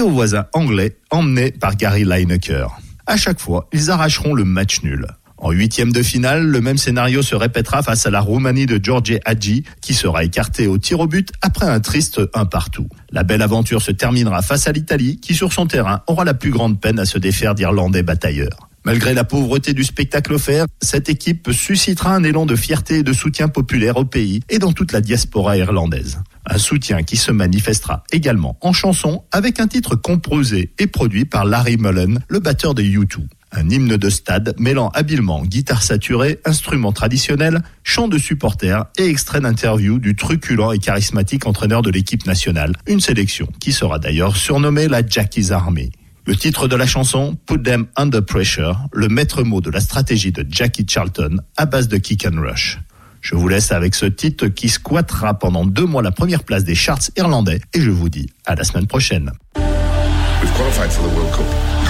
et aux voisins anglais emmenés par Gary Lineker. À chaque fois, ils arracheront le match nul. En 8e de finale, le même scénario se répétera face à la Roumanie de George Hagi, qui sera écartée au tir au but après un triste 1-1. La belle aventure se terminera face à l'Italie, qui sur son terrain aura la plus grande peine à se défaire d'Irlandais batailleurs. Malgré la pauvreté du spectacle offert, cette équipe suscitera un élan de fierté et de soutien populaire au pays et dans toute la diaspora irlandaise. Un soutien qui se manifestera également en chanson avec un titre composé et produit par Larry Mullen, le batteur de U2. Un hymne de stade mêlant habilement guitare saturée, instruments traditionnels, chants de supporters et extraits d'interviews du truculent et charismatique entraîneur de l'équipe nationale. Une sélection qui sera d'ailleurs surnommée la Jackie's Army. Le titre de la chanson, Put Them Under Pressure, le maître mot de la stratégie de Jackie Charlton à base de kick and rush. Je vous laisse avec ce titre qui squattera pendant 2 mois la première place des charts irlandais et je vous dis à la semaine prochaine. We've qualified for the World Cup.